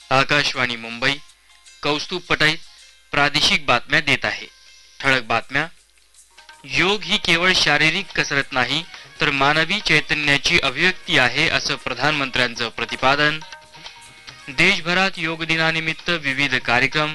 आकाशवाणी मुंबई कौस्तुभ पटाईत प्रादेशिक बातम्या देत आहे. ठळक बातम्या. योग ही केवळ शारीरिक कसरत नाही तर मानवी चैतन्याची अभिव्यक्ती आहे असं प्रधानमंत्र्यांचं प्रतिपादन. देशभरात योग दिनानिमित्त विविध कार्यक्रम.